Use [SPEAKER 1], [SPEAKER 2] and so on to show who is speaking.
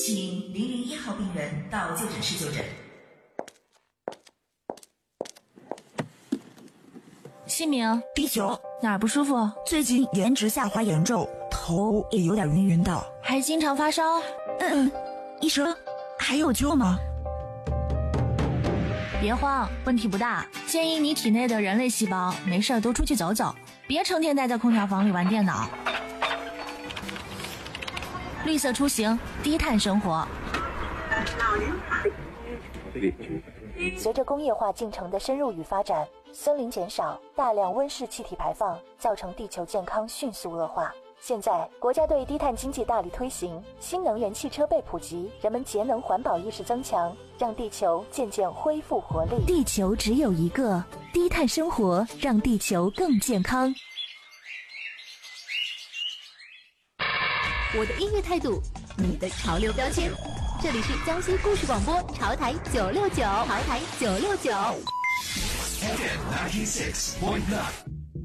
[SPEAKER 1] 请001号病人到就诊室就诊。
[SPEAKER 2] 姓名
[SPEAKER 3] 第9，
[SPEAKER 2] 哪儿不舒服？
[SPEAKER 3] 最近颜值下滑严重，头也有点晕晕的，
[SPEAKER 2] 还经常发烧。
[SPEAKER 3] 医生还有救吗？
[SPEAKER 2] 别慌，问题不大，建议你体内的人类细胞没事多出去走走，别成天待在空调房里玩电脑。绿色出行，低碳生活。
[SPEAKER 4] 随着工业化进程的深入与发展，森林减少，大量温室气体排放，造成地球健康迅速恶化。现在，国家对低碳经济大力推行，新能源汽车被普及，人们节能环保意识增强，让地球渐渐恢复活力。
[SPEAKER 2] 地球只有一个，低碳生活让地球更健康。
[SPEAKER 5] 我的音乐态度，你的潮流标签。这里是江西故事广播潮台969，潮台969。
[SPEAKER 6] FM 96.9